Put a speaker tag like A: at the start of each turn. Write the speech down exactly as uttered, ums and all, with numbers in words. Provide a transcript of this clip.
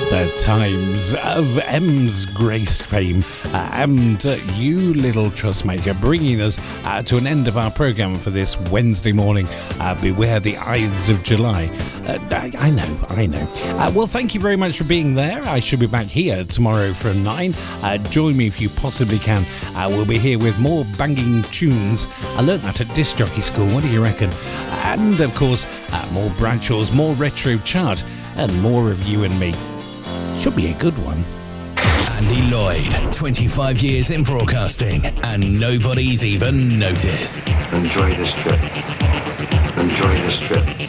A: The times of M's Grace fame uh, and uh, you little trustmaker, bringing us uh, to an end of our programme for this Wednesday morning. Uh, beware the Ides of July. Uh, I, I know, I know. Uh, well, thank you very much for being there. I shall be back here tomorrow from nine. Uh, join me if you possibly can. Uh, we'll be here with more banging tunes. I learnt that at disc jockey school. What do you reckon? And, of course, uh, more Bradshaws, more retro chart, and more of you and me. Should be a good one.
B: Andy Lloyd, twenty-five years in broadcasting, and nobody's even noticed.
C: Enjoy this trip. Enjoy this trip.